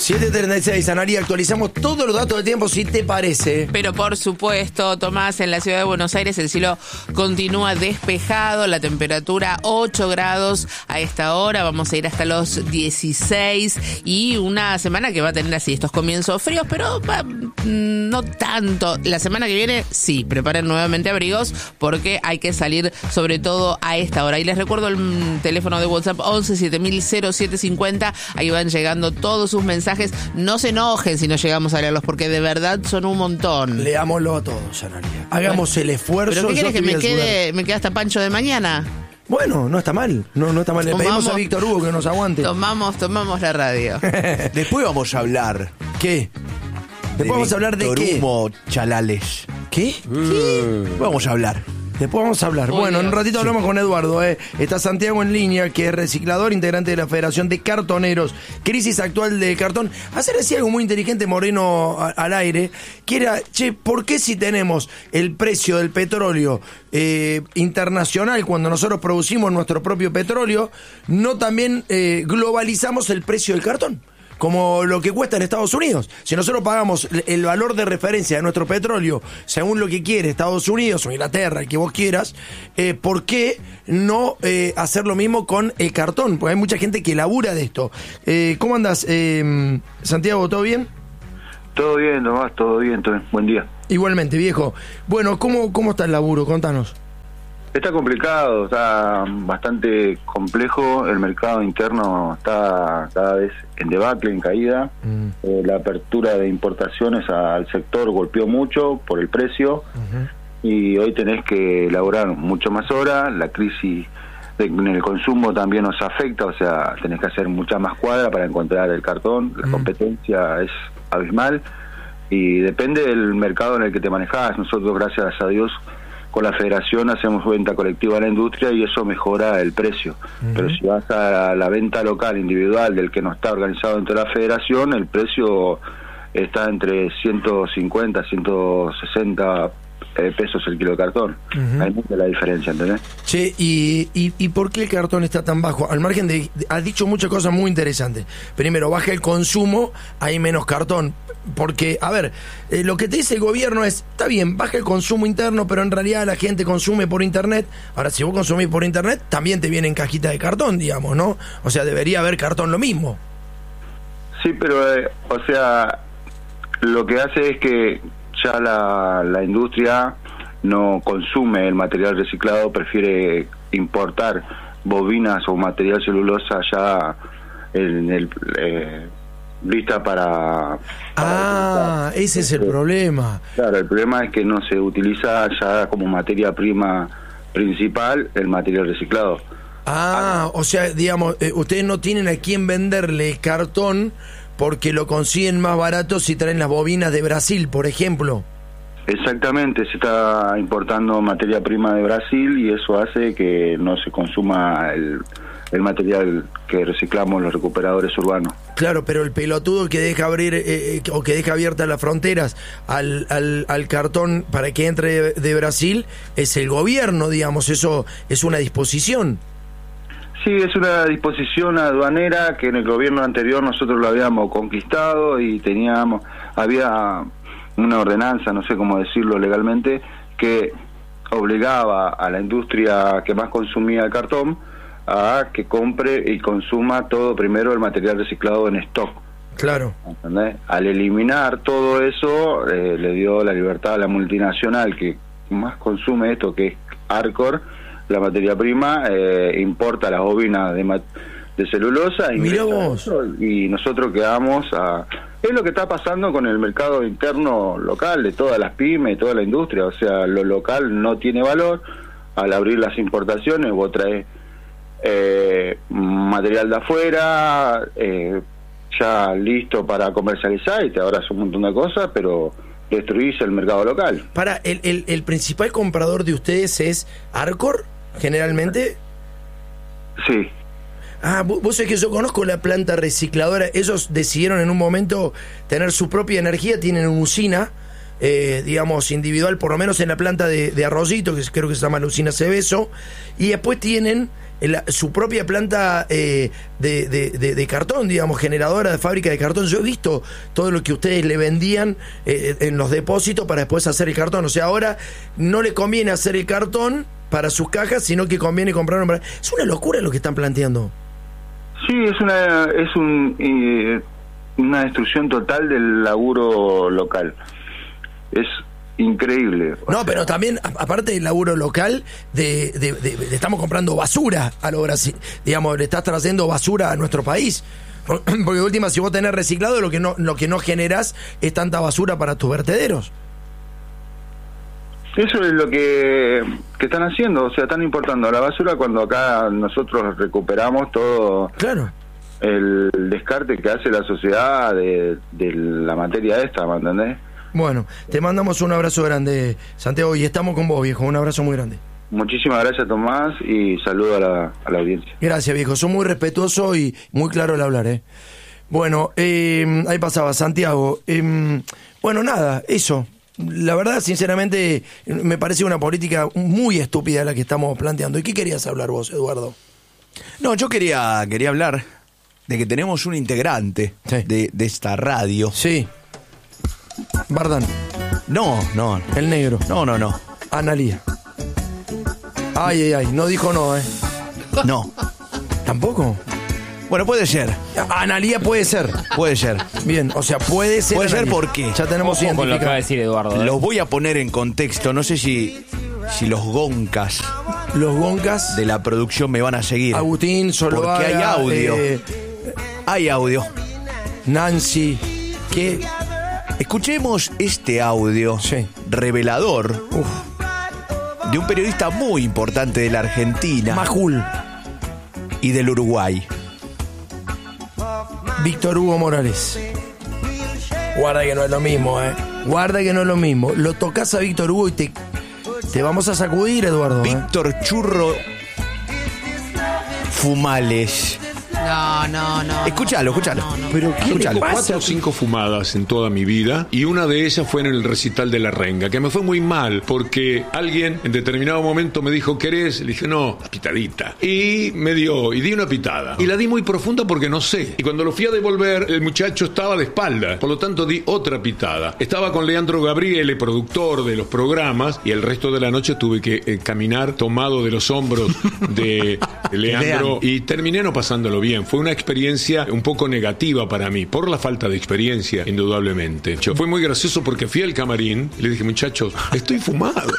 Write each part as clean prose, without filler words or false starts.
7:36, Analía, actualizamos todos los datos del tiempo, si te parece. Pero por supuesto, Tomás, en la ciudad de Buenos Aires el cielo continúa despejado, la temperatura 8 grados a esta hora, vamos a ir hasta los 16 y una semana que va a tener así estos comienzos fríos, pero no tanto. La semana que viene, sí, preparen nuevamente abrigos porque hay que salir sobre todo a esta hora. Y les recuerdo el teléfono de WhatsApp 11 7000 0750, ahí van llegando todos sus mensajes. No se enojen si no llegamos a leerlos, porque de verdad son un montón. Leámoslo a todos, Analia. Hagamos el esfuerzo. ¿Pero qué querés, que me quede hasta Pancho de mañana? Bueno, no está mal. No está mal. Le pedimos a Víctor Hugo que nos aguante. Tomamos la radio. Después vamos a hablar. ¿Qué? Después vamos a hablar de qué. Humo Chalales. ¿Qué? Vamos a hablar. Después vamos a hablar. Bueno, en un ratito hablamos con Eduardo. Está Santiago en línea, que es reciclador, integrante de la Federación de Cartoneros. Crisis actual del cartón. Ayer decía algo muy inteligente Moreno al aire, que era, ¿por qué si tenemos el precio del petróleo internacional, cuando nosotros producimos nuestro propio petróleo, no también globalizamos el precio del cartón? Como lo que cuesta en Estados Unidos. Si nosotros pagamos el valor de referencia de nuestro petróleo según lo que quiere Estados Unidos o Inglaterra, el que vos quieras, ¿por qué no hacer lo mismo con el cartón? Porque hay mucha gente que labura de esto. ¿Cómo andás, Santiago? ¿Todo bien? Todo bien, Tomás, todo bien. Buen día. Igualmente, viejo. Bueno, ¿cómo está el laburo? Contanos. Está complicado, está bastante complejo. El mercado interno está cada vez en debacle, en caída. La apertura de importaciones al sector golpeó mucho por el precio. Y hoy tenés que elaborar mucho más horas. La crisis en el consumo también nos afecta, o sea, tenés que hacer mucha más cuadra para encontrar el cartón. La competencia es abismal y depende del mercado en el que te manejás. Nosotros, gracias a Dios, con la federación hacemos venta colectiva a la industria y eso mejora el precio. Pero si vas a la venta local individual del que no está organizado dentro de la federación, el precio está entre 150, 160 pesos el kilo de cartón. Hay mucha la diferencia, ¿entendés? Che, ¿y por qué el cartón está tan bajo? Al margen de... Has dicho muchas cosas muy interesantes. Primero, baja el consumo, hay menos cartón. Porque, a ver, lo que te dice el gobierno es, está bien, baja el consumo interno, pero en realidad la gente consume por internet. Ahora, si vos consumís por internet, también te vienen cajitas de cartón, digamos, ¿no? O sea, debería haber cartón lo mismo. Sí, pero, o sea, lo que hace es que ya la industria no consume el material reciclado, prefiere importar bobinas o material celulosa ya en el... lista para ese es el problema. Claro, el problema es que no se utiliza ya como materia prima principal el material reciclado. O sea, digamos, ustedes no tienen a quién venderle cartón porque lo consiguen más barato si traen las bobinas de Brasil, por ejemplo. Exactamente, se está importando materia prima de Brasil y eso hace que no se consuma el material que reciclamos los recuperadores urbanos. Claro, pero el pelotudo que deja abrir o que deja abiertas las fronteras al cartón para que entre de Brasil es el gobierno, digamos, eso es una disposición. Sí, es una disposición aduanera que en el gobierno anterior nosotros lo habíamos conquistado y había una ordenanza, no sé cómo decirlo legalmente, que obligaba a la industria que más consumía el cartón a que compre y consuma todo primero el material reciclado en stock. Claro. ¿Entendés? Al eliminar todo eso, le dio la libertad a la multinacional que más consume esto, que es Arcor, la materia prima, importa las bobinas de celulosa y nosotros quedamos a... Es lo que está pasando con el mercado interno local de todas las pymes, de toda la industria, o sea, lo local no tiene valor. Al abrir las importaciones vos traes material de afuera ya listo para comercializar y te ahorras un montón de cosas, pero destruís el mercado local. Para, ¿el principal comprador de ustedes es Arcor, generalmente? Sí. Vos sabés que yo conozco la planta recicladora. Ellos decidieron en un momento tener su propia energía, tienen una usina, digamos, individual, por lo menos en la planta de Arroyito, que creo que se llama la usina Cebeso, y después tienen su propia planta de cartón, digamos, generadora de fábrica de cartón. Yo he visto todo lo que ustedes le vendían en los depósitos para después hacer el cartón. O sea, ahora no le conviene hacer el cartón para sus cajas, sino que conviene comprar un... Es una locura lo que están planteando. Sí, una destrucción total del laburo local. Es increíble. No, pero también, aparte del laburo local, estamos comprando basura a lo Brasil. Digamos, le estás trayendo basura a nuestro país. Porque de última, si vos tenés reciclado, lo que no generás es tanta basura para tus vertederos. Eso es lo que están haciendo, o sea, están importando la basura cuando acá nosotros recuperamos todo. Claro. El descarte que hace la sociedad de la materia esta, ¿me entendés? Bueno, te mandamos un abrazo grande, Santiago, y estamos con vos, viejo, un abrazo muy grande. Muchísimas gracias, Tomás, y saludo a la audiencia. Gracias, viejo, son muy respetuoso y muy claro al hablar, Bueno, ahí pasaba, Santiago. Bueno, nada, eso. La verdad, sinceramente, me parece una política muy estúpida la que estamos planteando. ¿Y qué querías hablar vos, Eduardo? No, yo quería hablar de que tenemos un integrante de esta radio. Sí. Bardán. No. El negro. No. Analía. Ay, no dijo no, No. ¿Tampoco? Bueno, puede ser. Analía puede ser. Puede ser. Bien, o sea, puede ser. Puede ser Analía. porque ya tenemos identificado. Con lo que va a decir Eduardo. Los voy a poner en contexto. No sé si los goncas. Los goncas de la producción me van a seguir. Agustín, Solovaga. Porque hay audio. Hay audio. Nancy. ¿Qué? Escuchemos este audio revelador de un periodista muy importante de la Argentina. Majul. Y del Uruguay. Víctor Hugo Morales. Guarda que no es lo mismo, Guarda que no es lo mismo. Lo tocas a Víctor Hugo y te vamos a sacudir, Eduardo. Víctor Churro Fumales. No. Escúchalo. Pero ¿qué le pasa? 4 o 5 fumadas en toda mi vida y una de ellas fue en el recital de La Renga, que me fue muy mal porque alguien en determinado momento me dijo, ¿querés? Le dije, no, una pitadita. Y me dio, y di una pitada. Y la di muy profunda porque no sé. Y cuando lo fui a devolver, el muchacho estaba de espalda. Por lo tanto, di otra pitada. Estaba con Leandro Gabriele, productor de los programas, y el resto de la noche tuve que caminar tomado de los hombros de Leandro y terminé no pasándolo bien. Fue una experiencia un poco negativa para mí, por la falta de experiencia, indudablemente. Fue muy gracioso porque fui al camarín y le dije, muchachos, estoy fumado.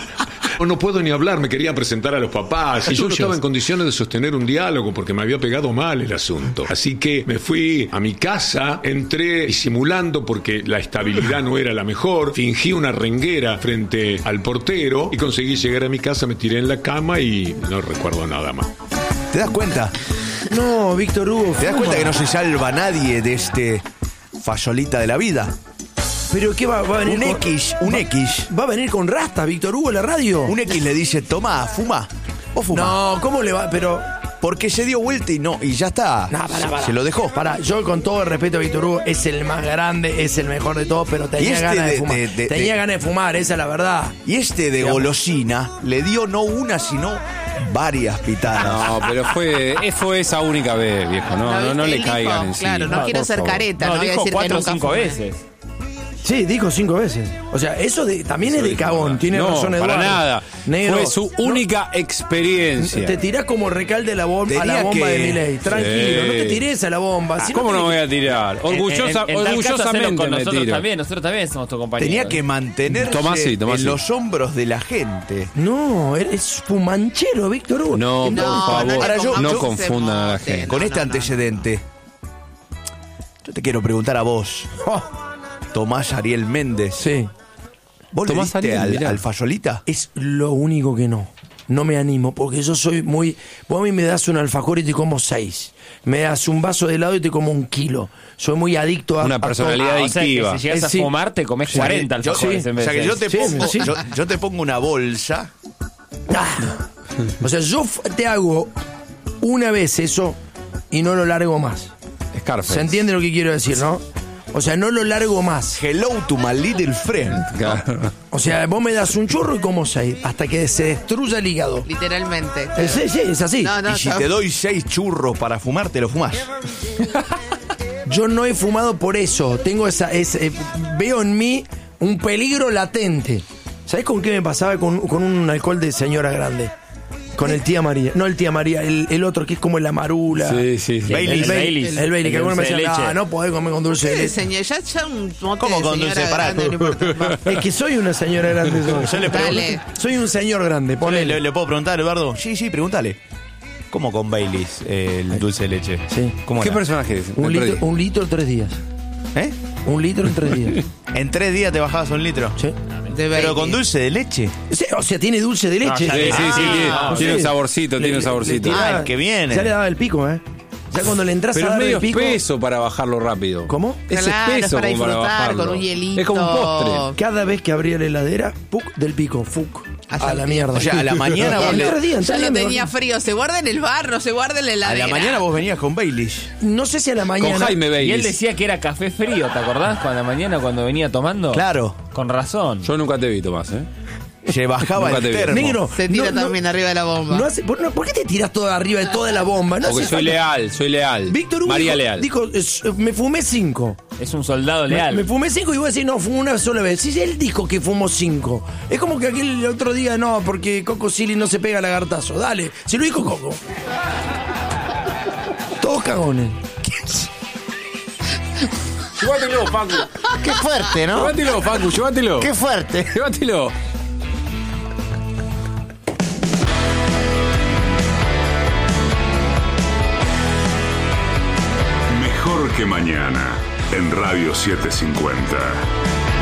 No puedo ni hablar, me quería presentar a los papás y yo no estaba en condiciones de sostener un diálogo porque me había pegado mal el asunto. Así que me fui a mi casa, entré disimulando porque la estabilidad no era la mejor, fingí una renguera frente al portero y conseguí llegar a mi casa, me tiré en la cama y no recuerdo nada más. ¿Te das cuenta? No, Víctor Hugo. ¿Te das cuenta que no se salva nadie de este fasolita de la vida? ¿Pero qué va a venir? Un X. ¿Va a venir con rastas, Víctor Hugo, a la radio? Un X le dice, tomá, fuma. ¿Vos fumás? No, ¿cómo le va? Pero... Porque se dio vuelta y ya está. No, pará. Se lo dejó. Yo con todo el respeto a Víctor Hugo, es el más grande, es el mejor de todos, pero tenía ganas de fumar. Tenía ganas de fumar, esa es la verdad. Y de golosina le dio no una, sino varias pitadas. No, pero fue esa única vez, viejo. No le caigan encima. Claro, no quiero ser careta. No voy a dijo decir 4 o que 5 veces. Sí, dijo 5 veces. O sea, eso también es de cagón. Tiene razón Eduardo. Para nada. Negro, fue su única experiencia. Te tirás como recalde a la bomba de Milei. Tranquilo, no te tires a la bomba. ¿Cómo no voy a tirar? Orgullosamente me tiro. Nosotros también somos tu compañero. Tenía que mantenerse en los hombros de la gente. No, eres fumanchero, Víctor Hugo. No, por favor, ahora no confundan a la gente. Con este antecedente, yo te quiero preguntar a vos. Tomás Ariel Méndez. Sí. ¿Vos Tomás le diste al fasolita? Es lo único que no me animo, porque yo soy muy... Vos a mí me das un alfajor y te como 6. Me das un vaso de helado y te como 1 kilo. Soy muy adicto a... Una personalidad adictiva. O sea, si llegas a fumar, te comes 40 alfajores en vez de... O sea, que yo te pongo una bolsa. O sea, yo te hago una vez eso y no lo largo más. Scarface. ¿Se entiende lo que quiero decir, no? O sea, no lo largo más. Hello to my little friend. Claro. O sea, vos me das un churro y como 6, hasta que se destruya el hígado. Literalmente. Sí, es así. Y si te doy 6 churros para fumar, te lo fumás. Yo no he fumado por eso. Tengo veo en mí un peligro latente. ¿Sabés con qué me pasaba? Con un alcohol de señora grande. Con el Tía María. No el Tía María, el otro que es como la marula. Sí. Baileys. El Baileys, que algunos me decían, no podés comer con dulce de leche. Ya un mote. ¿Cómo con dulce de grande, no importa. Es que soy una señora grande. Yo le Dale. Soy un señor grande, ponele. ¿Le puedo preguntar, Eduardo? Sí, pregúntale. ¿Cómo con Baileys el dulce de leche? Sí. ¿Qué personaje es? Un litro en 3 días. ¿Eh? 1 litro en 3 días. ¿En 3 días te bajabas 1 litro? Sí. ¿Pero con dulce de leche? Sí, o sea, tiene dulce de leche. Tiene un saborcito, tiene un saborcito. Ah, que viene. Ya le daba el pico, ¿eh? Ya cuando le entras Pero a es dar medio el pico... espeso para bajarlo rápido. ¿Cómo? Es Claro, espeso para como para disfrutar, bajarlo. con un hielito. Es como un postre. Cada vez que abría la heladera, ¡puc! Del pico, ¡fuc! A la mierda. O sea, a la mañana vos le... Ya lo tenía frío. Se guarda en el bar, no se guarda en la A heladera. la mañana vos venías con Baileys. No sé si a la mañana... Con Jaime Y Baileys. él decía que era café frío, ¿te acordás? Cuando a la mañana cuando venía tomando. Claro. Con razón. Yo nunca te vi, Tomás, ¿eh? Se bajaba Nunca el te vi. termo. Negro, Se tira también arriba de la bomba. ¿Por qué te tiras todo arriba de toda la bomba? No Porque hace soy falta. leal. Víctor Hugo María Leal. dijo, me fumé 5. Es un soldado leal. Me fumé 5 y voy a decir, no, fumé una sola vez. Si él dijo que fumó 5. Es como que aquel otro día, no, porque Coco Silly no se pega lagartazo. Dale, si lo dijo Coco. Todos cagones. Llévatelo, Facu. Qué fuerte, ¿no? Llévatelo, Facu, llévatelo. Qué fuerte. Llévatelo. Mejor que mañana, en Radio 750.